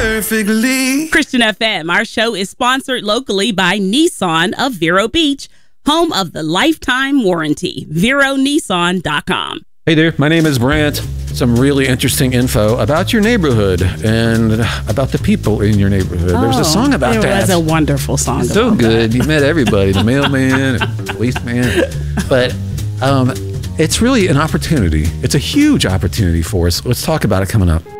perfectly. Christian FM, our show is sponsored locally by Nissan of Vero Beach, home of the lifetime warranty. VeroNissan.com. Hey there, my name is Brant. Some really interesting info about your neighborhood and about the people in your neighborhood. There's a song about that. It was a wonderful song. So good. You met everybody, the mailman, and policeman. But it's really an opportunity. It's a huge opportunity for us. Let's talk about it coming up.